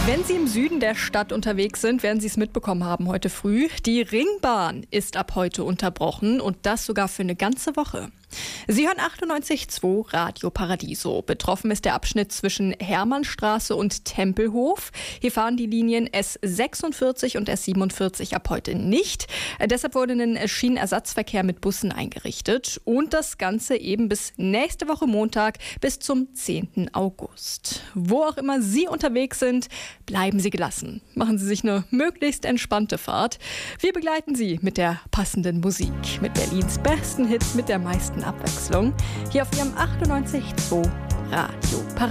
Wenn Sie im Süden der Stadt unterwegs sind, werden Sie es mitbekommen haben heute früh. Die Ringbahn ist ab heute unterbrochen und das sogar für eine ganze Woche. Sie hören 98.2 Radio Paradiso. Betroffen ist der Abschnitt zwischen Hermannstraße und Tempelhof. Hier fahren die Linien S46 und S47 ab heute nicht. Deshalb wurde ein Schienenersatzverkehr mit Bussen eingerichtet. Und das Ganze eben bis nächste Woche Montag bis zum 10. August. Wo auch immer Sie unterwegs sind, bleiben Sie gelassen. Machen Sie sich eine möglichst entspannte Fahrt. Wir begleiten Sie mit der passenden Musik. Mit Berlins besten Hits, mit der meisten Abwechslung. Hier auf Ihrem 98.2 Radio Paradiso.